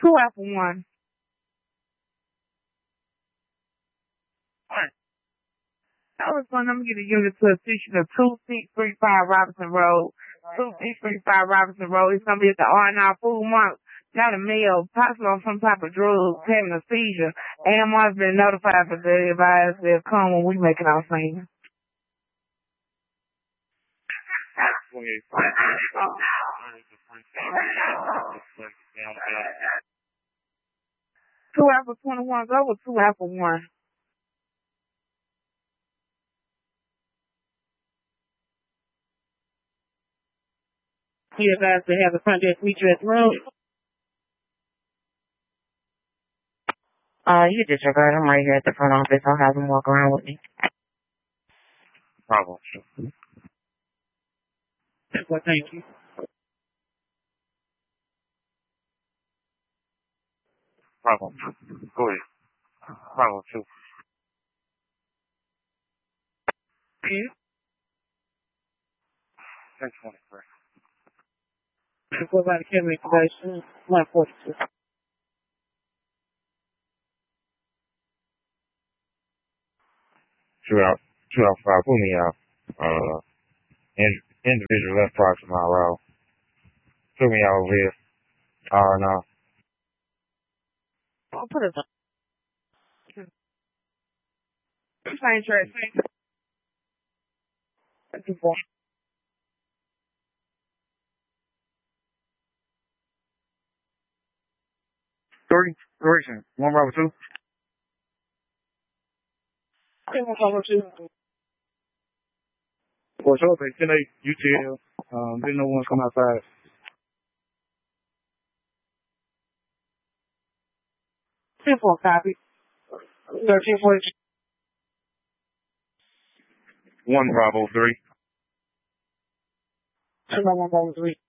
Two Alpha One. I was going to get a unit to assist you to 2635 Robinson Road. 2635 Robinson Road. It's going to be at the R&R Food Mart. Got a male, possibly on some type of drug, having a seizure. AMR's been notified for the advice. They'll come when we making our scene. Two Alpha 21, go with Two Alpha 1. He advised to have the front desk meet you at the room. You disregard. I'm right here at the front office. I'll have him walk around with me. Problem. Well, thank you. Problem. Go ahead. Problem 2. Yeah. 1023. Before about the camera installation, 142. Two out 5. Put me out. Individual left proximal route. Took me out over here. No. I'll put it on. Same track, same. Thank you for. 30. Duration. 1 Robert 2. For sure, they 10-8 UTL. Didn't know one's come outside. 10-4 copy. 1342. 1 Bravo 3. 2-1-1-3.